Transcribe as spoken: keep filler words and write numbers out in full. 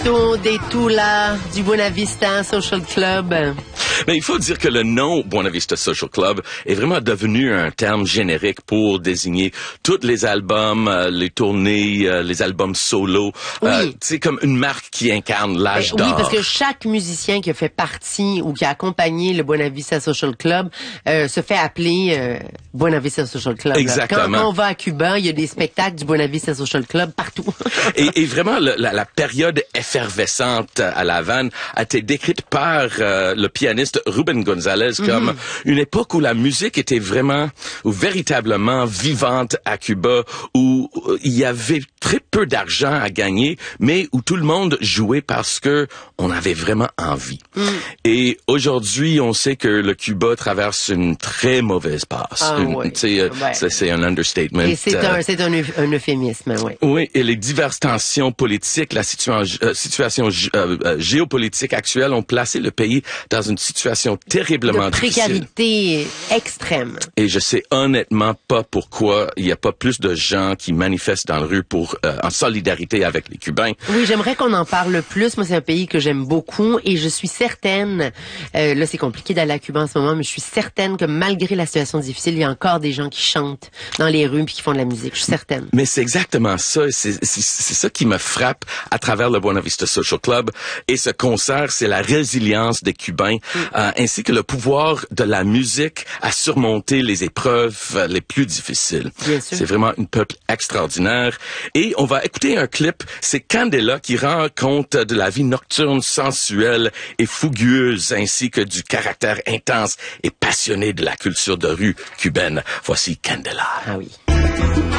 Roberto de Tula du Buena Vista Social Club. Mais il faut dire que le nom Buena Vista Social Club est vraiment devenu un terme générique pour désigner tous les albums, euh, les tournées, euh, les albums solo. Oui. Euh, c'est comme une marque qui incarne l'âge ben, d'or. Oui, parce que chaque musicien qui a fait partie ou qui a accompagné le Buena Vista Social Club euh, se fait appeler euh, Buena Vista Social Club. Exactement. Quand, quand on va à Cuba, il y a des spectacles du Buena Vista Social Club partout. et, et vraiment, le, la, la période effervescente à La Havane a été décrite par euh, le pianiste Ruben Gonzalez comme mm-hmm. une époque où la musique était vraiment, ou véritablement vivante à Cuba, où il y avait très peu d'argent à gagner, mais où tout le monde jouait parce que on avait vraiment envie. Mm. Et aujourd'hui, on sait que le Cuba traverse une très mauvaise passe. Ah, une, oui. ouais. C'est, c'est un understatement. Et c'est un, c'est un, un euphémisme, oui. Oui, et les diverses tensions politiques, la situation, euh, situation euh, euh, géopolitique actuelle ont placé le pays dans une situation terriblement de précarité difficile. extrême. Et je sais honnêtement pas pourquoi il n'y a pas plus de gens qui manifestent dans la rue pour euh, en solidarité avec les Cubains. Oui, j'aimerais qu'on en parle plus. Moi, c'est un pays que j'aime beaucoup et je suis certaine, euh, là c'est compliqué d'aller à Cuba en ce moment, mais je suis certaine que malgré la situation difficile, il y a encore des gens qui chantent dans les rues puis qui font de la musique. Je suis certaine. Mais c'est exactement ça. C'est, c'est, c'est ça qui me frappe à travers le Buena Vista Social Club. Et ce concert, c'est la résilience des Cubains, mm. euh, ainsi que le pouvoir de la musique à surmonter les épreuves les plus difficiles. Bien sûr. C'est vraiment un peuple extraordinaire. Et on va écouter un clip. C'est Candela qui rend compte de la vie nocturne, sensuelle et fougueuse, ainsi que du caractère intense et passionné de la culture de rue cubaine. Voici Candela. Ah oui.